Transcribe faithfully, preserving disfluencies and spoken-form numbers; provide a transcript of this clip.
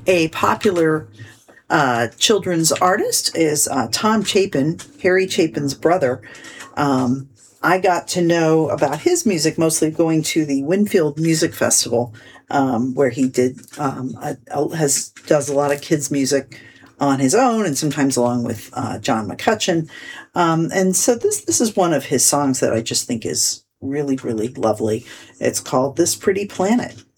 a popular uh, children's artist is uh, Tom Chapin, Harry Chapin's brother. Um, I got to know about his music mostly going to the Winfield Music Festival, um, where he did um, a, a, has does a lot of kids' music on his own, and sometimes along with uh, John McCutcheon. Um, and so this this is one of his songs that I just think is really, really lovely. It's called "This Pretty Planet."